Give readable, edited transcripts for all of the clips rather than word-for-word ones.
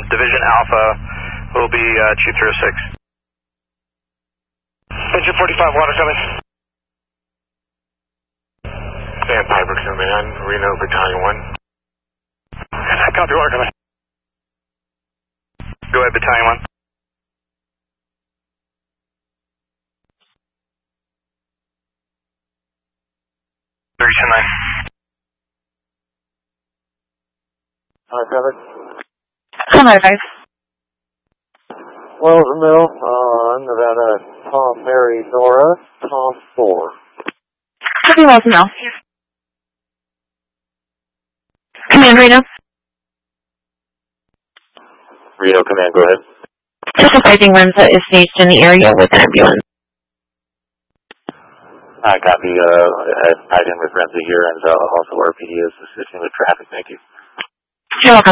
Division Alpha will be Chief 306. Engine 45, water coming. Sam Piper Command, Reno Battalion 1. Copy, water coming. Go ahead, Battalion 1. Covered. Come on, guys. Wells Mill, Nevada, Tom, Mary, Nora, Tom 4. Copy, Wells Mill. Command, Reno. Reno Command, go ahead. Just advising Renza is staged in the area with an ambulance. I copy, tied in with Renza here, and also RPD is assisting with traffic, thank you. You're welcome.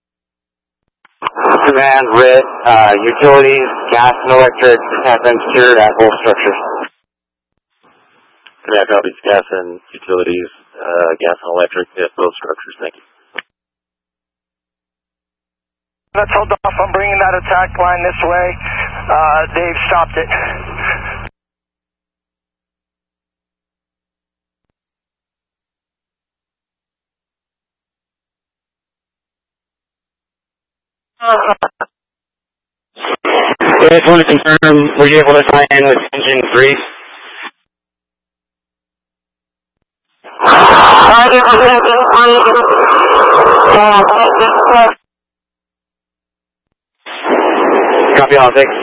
Command, Red, utilities, gas and electric have been secured at both structures. Command copies, gas and utilities, gas and electric at both structures, thank you. Let's hold off on bringing that attack line this way. Dave stopped it. I just want to confirm, were you able to tie in with engine 3? Copy all, thanks.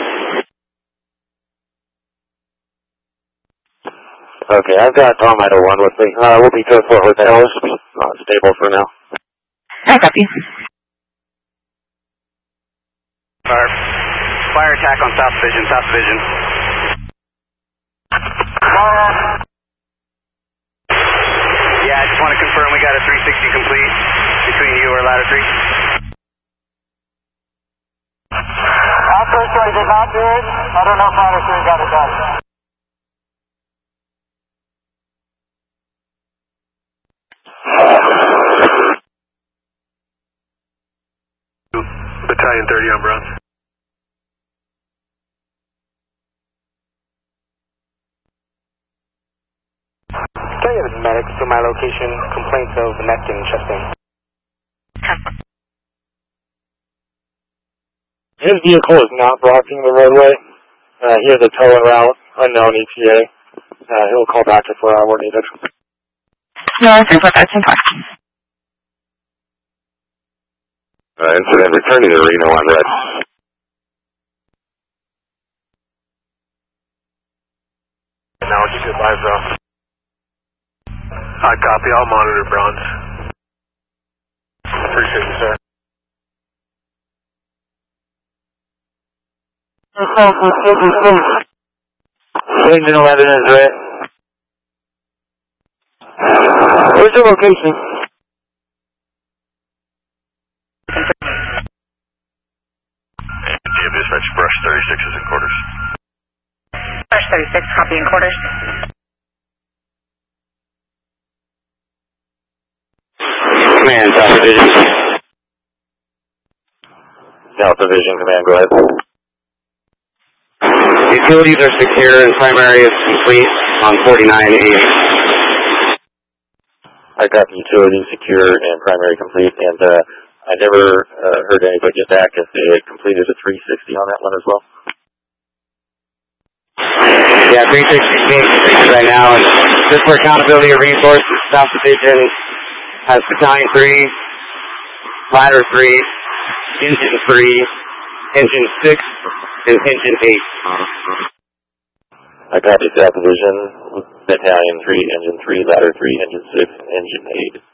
Okay, I've got Tom Idle 1 with me. We'll be to Fort Worth Dallas. Stable for now. I copy. Fire attack on South Division, South Division. Yeah, I just want to confirm we got a 360 complete between you or ladder 3. Alpha 3 did not do it. I don't know if ladder 3 got it done. Battalion 30 on Bronze. Can you have medics to my location? Complaints of neck and chest pain. His vehicle is not blocking the roadway. He has a tow en route, unknown ETA. He'll call back if we're needed. No, I think that's in fact. Incident returning to Reno on red. Now just advise though. I copy, I'll monitor Bronze. Appreciate you, sir. Engine 11 is red. Where's your location? Dispatch, Brush 36 is in quarters. Brush 36, copy in quarters. Command, South Division. South Division, command, go ahead. Utilities are secure and primary is complete on 4980. I got the utilities secure and primary complete, and I never heard anybody get back if they had completed a 360 on that one as well. Yeah, 360 is being completed right now, and just for accountability of resources, South Division has Battalion 3, Ladder 3, Engine 3, Engine 6, and Engine 8. I copy South Division, Battalion 3, Engine 3, Ladder 3, Engine 6, Engine 8.